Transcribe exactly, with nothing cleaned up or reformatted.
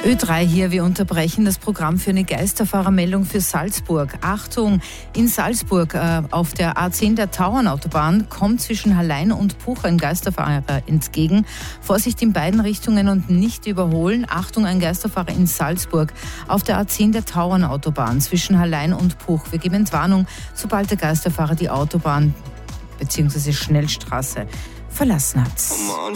Ö drei hier, wir unterbrechen das Programm für eine Geisterfahrermeldung für Salzburg. Achtung, in Salzburg äh, auf der A zehn der Tauernautobahn kommt zwischen Hallein und Puch ein Geisterfahrer entgegen. Vorsicht in beiden Richtungen und nicht überholen. Achtung, ein Geisterfahrer in Salzburg auf der A zehn der Tauernautobahn zwischen Hallein und Puch. Wir geben Entwarnung, sobald der Geisterfahrer die Autobahn bzw. Schnellstraße verlassen hat.